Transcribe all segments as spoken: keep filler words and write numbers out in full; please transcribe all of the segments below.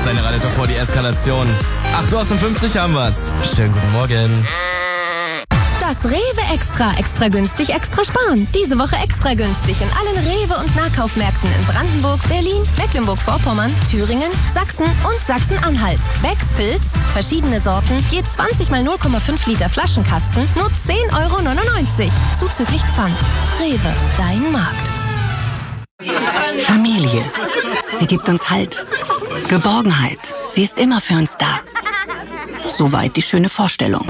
deine Radio Top vier, die Eskalation. acht Uhr achtundfünfzig haben wir's. Schönen guten Morgen. Das Rewe Extra. Extra günstig, extra sparen. Diese Woche extra günstig in allen Rewe- und Nahkaufmärkten in Brandenburg, Berlin, Mecklenburg-Vorpommern, Thüringen, Sachsen und Sachsen-Anhalt. Becks Pilz, verschiedene Sorten, je zwanzig mal null Komma fünf Liter Flaschenkasten, nur zehn Euro neunundneunzig. Zuzüglich Pfand. Rewe, dein Markt. Familie. Sie gibt uns Halt. Geborgenheit. Sie ist immer für uns da. Soweit die schöne Vorstellung.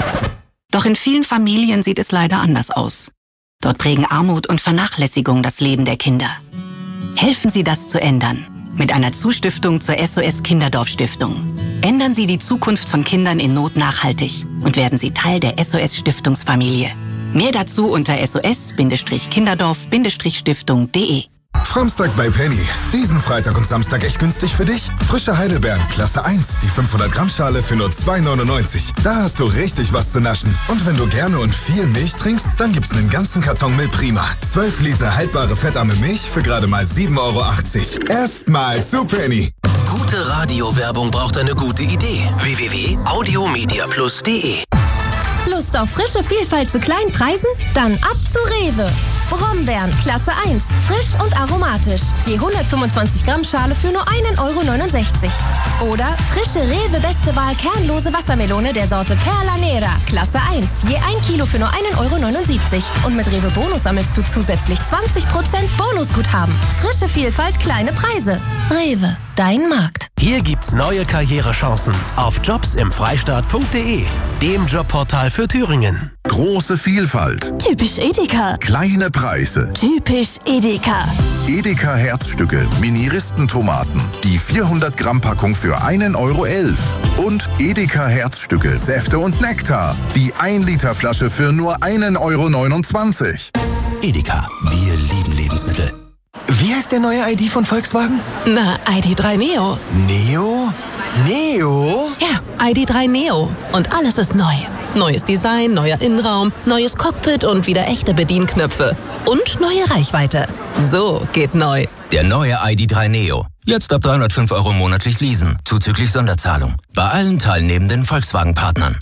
Doch in vielen Familien sieht es leider anders aus. Dort prägen Armut und Vernachlässigung das Leben der Kinder. Helfen Sie, das zu ändern. Mit einer Zustiftung zur S O S Kinderdorf Stiftung. Ändern Sie die Zukunft von Kindern in Not nachhaltig und werden Sie Teil der S O S Stiftungsfamilie. Mehr dazu unter s o s kinderdorf stiftung punkt de. Framstag bei Penny. Diesen Freitag und Samstag echt günstig für dich? Frische Heidelbeeren, Klasse eins, die fünfhundert Gramm Schale für nur zwei neunundneunzig. Da hast du richtig was zu naschen. Und wenn du gerne und viel Milch trinkst, dann gibt's einen ganzen Karton Milch Prima. zwölf Liter haltbare fettarme Milch für gerade mal sieben Euro achtzig. Erstmal zu Penny. Gute Radiowerbung braucht eine gute Idee. w w w punkt audiomediaplus punkt de. Lust auf frische Vielfalt zu kleinen Preisen? Dann ab zu Rewe. Brombeeren, Klasse eins, frisch und aromatisch. Je hundertfünfundzwanzig Gramm Schale für nur ein Euro neunundsechzig. Oder frische Rewe Beste Wahl kernlose Wassermelone der Sorte Perla Nera, Klasse eins. Je ein Kilo für nur ein Euro neunundsiebzig. Und mit Rewe Bonus sammelst du zusätzlich zwanzig Prozent Bonusguthaben. Frische Vielfalt, kleine Preise. Rewe, dein Markt. Hier gibt's neue Karrierechancen auf jobs im freistaat punkt de, dem Jobportal für Thüringen. Große Vielfalt. Typisch Edeka. Kleine Preise. Typisch Edeka. Edeka Herzstücke, Mini-Ristentomaten. Die vierhundert Gramm Packung für ein Euro elf. Und Edeka Herzstücke, Säfte und Nektar. Die ein Liter Flasche für nur ein Euro neunundzwanzig. Edeka, wir lieben Lebensmittel. Wie heißt der neue I D von Volkswagen? Na, I D drei Neo. Neo? Neo? Ja, I D drei Neo. Und alles ist neu. Neues Design, neuer Innenraum, neues Cockpit und wieder echte Bedienknöpfe. Und neue Reichweite. So geht neu. Der neue I D drei Neo. Jetzt ab dreihundertfünf Euro monatlich leasen, zuzüglich Sonderzahlung. Bei allen teilnehmenden Volkswagen-Partnern.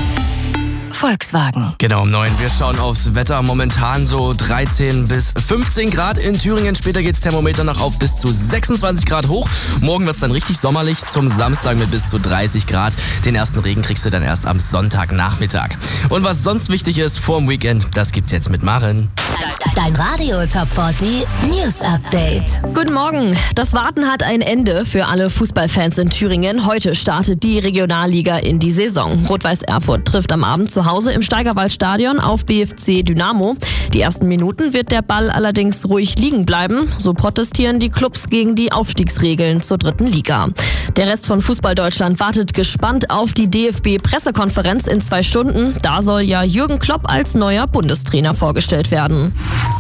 Volkswagen. Genau, um neun. Wir schauen aufs Wetter. Momentan so dreizehn bis fünfzehn Grad in Thüringen. Später geht's Thermometer noch auf bis zu sechsundzwanzig Grad hoch. Morgen wird's dann richtig sommerlich. Zum Samstag mit bis zu dreißig Grad. Den ersten Regen kriegst du dann erst am Sonntagnachmittag. Und was sonst wichtig ist vorm Weekend, das gibt's jetzt mit Maren. Dein Radio Top vierzig News Update. Guten Morgen. Das Warten hat ein Ende für alle Fußballfans in Thüringen. Heute startet die Regionalliga in die Saison. Rot-Weiß Erfurt trifft am Abend zu Hause im Steigerwaldstadion auf B F C Dynamo. Die ersten Minuten wird der Ball allerdings ruhig liegen bleiben. So protestieren die Clubs gegen die Aufstiegsregeln zur dritten Liga. Der Rest von Fußball Deutschland wartet gespannt auf die D F B-Pressekonferenz in zwei Stunden. Da soll ja Jürgen Klopp als neuer Bundestrainer vorgestellt werden.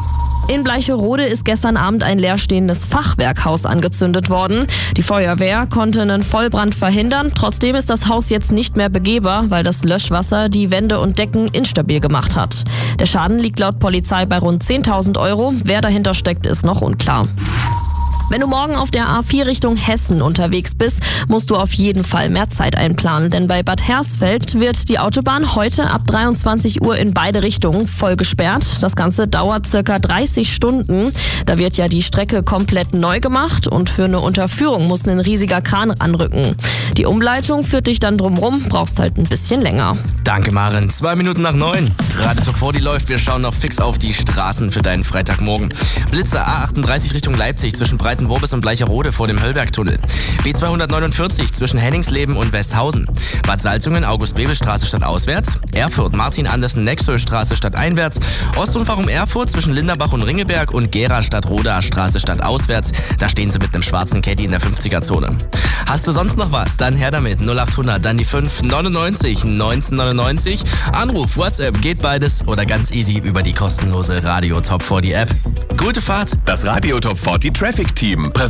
In Bleicherode ist gestern Abend ein leerstehendes Fachwerkhaus angezündet worden. Die Feuerwehr konnte einen Vollbrand verhindern. Trotzdem ist das Haus jetzt nicht mehr begehbar, weil das Löschwasser die Wände und Decken instabil gemacht hat. Der Schaden liegt laut Polizei bei rund zehntausend Euro. Wer dahinter steckt, ist noch unklar. Wenn du morgen auf der A vier Richtung Hessen unterwegs bist, musst du auf jeden Fall mehr Zeit einplanen. Denn bei Bad Hersfeld wird die Autobahn heute ab dreiundzwanzig Uhr in beide Richtungen voll gesperrt. Das Ganze dauert circa dreißig Stunden. Da wird ja die Strecke komplett neu gemacht und für eine Unterführung muss ein riesiger Kran anrücken. Die Umleitung führt dich dann drumrum, brauchst halt ein bisschen länger. Danke, Maren. Zwei Minuten nach neun. Radio Top vier, die läuft. Wir schauen noch fix auf die Straßen für deinen Freitagmorgen. Blitzer A achtunddreißig Richtung Leipzig zwischen Breitenworbis und Bleicherode vor dem Höllbergtunnel. B zweihundertneunundvierzig zwischen Henningsleben und Westhausen. Bad Salzungen, August-Bebel-Straße stadtauswärts. Erfurt, Martin-Andersen-Nexöll-Straße stadteinwärts. Ostunfahrt um Erfurt zwischen Linderbach und Ringeberg und Gera-Stadt-Roda-Straße stadtauswärts. Da stehen sie mit einem schwarzen Caddy in der fünfziger-Zone. Hast du sonst noch was? Dann her damit. null achthundert, dann die fünf neunundneunzig neunzehnhundertneunundneunzig. Anruf, WhatsApp, geht beides oder ganz easy über die kostenlose Radio Top vier App. Gute Fahrt! Das Radio Top vier Traffic Team